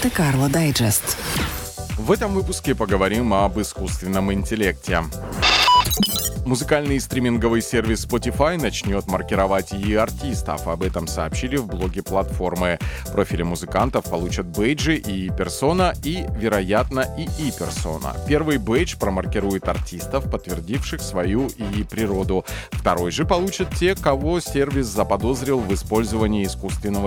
Монте-Карло Дайджест. В этом выпуске поговорим об искусственном интеллекте. Музыкальный стриминговый сервис Spotify начнет маркировать артистов. Об этом сообщили в блоге платформы. Профили музыкантов получат бейджи и персона, и, вероятно, и персона. Первый бейдж промаркирует артистов, подтвердивших свою природу. Второй же получат те, кого сервис заподозрил в использовании искусственного